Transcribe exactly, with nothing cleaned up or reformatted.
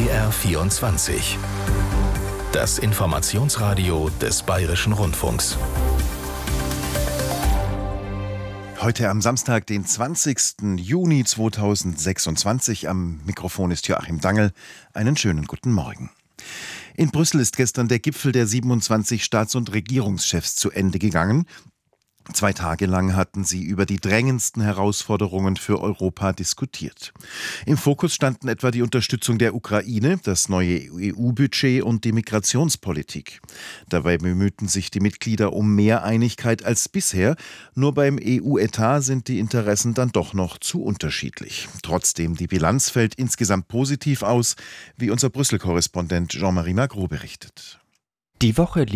B R vierundzwanzig. Das Informationsradio des Bayerischen Rundfunks. Heute am Samstag, den zwanzigsten Juni zweitausendsechsundzwanzig. Am Mikrofon ist Joachim Dangel. Einen schönen guten Morgen. In Brüssel ist gestern der Gipfel der siebenundzwanzig Staats- und Regierungschefs zu Ende gegangen. Zwei Tage lang hatten sie über die drängendsten Herausforderungen für Europa diskutiert. Im Fokus standen etwa die Unterstützung der Ukraine, das neue E U-Budget und die Migrationspolitik. Dabei bemühten sich die Mitglieder um mehr Einigkeit als bisher. Nur beim E U-Etat sind die Interessen dann doch noch zu unterschiedlich. Trotzdem, die Bilanz fällt insgesamt positiv aus, wie unser Brüssel-Korrespondent Jean-Marie Magro berichtet. Die Woche